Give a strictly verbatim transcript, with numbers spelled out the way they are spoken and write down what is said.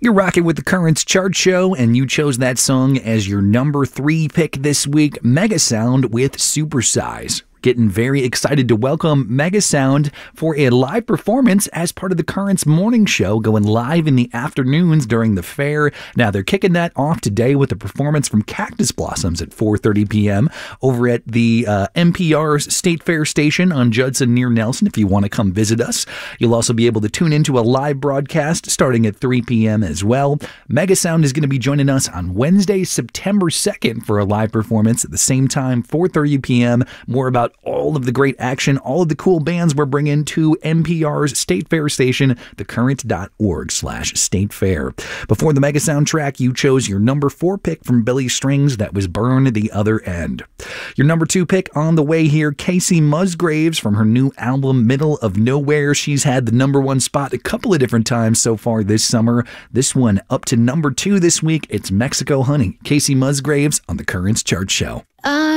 You're rocking with the Currents Chart Show, and you chose that song as your number three pick this week, Megasound with Supersize. Getting very excited to welcome Megasound for a live performance as part of the Currents Morning Show, going live in the afternoons during the fair. Now, they're kicking that off today with a performance from Cactus Blossoms at four thirty p.m. over at the uh, N P R's State Fair station on Judson near Nelson if you want to come visit us. You'll also be able to tune into a live broadcast starting at three p.m. as well. Megasound is going to be joining us on Wednesday, September second for a live performance at the same time, four thirty p.m. More about all of the great action, all of the cool bands we're bringing to N P R's State Fair station, thecurrent.org slash state fair. Before the Megasound track, you chose your number four pick from Billy Strings. That was Burn the Other End. Your number two pick on the way here, Kacey Musgraves from her new album, Middle of Nowhere. She's had the number one spot a couple of different times so far this summer. This one up to number two this week. It's Mexico Honey. Kacey Musgraves on the Currents Chart Show. Uh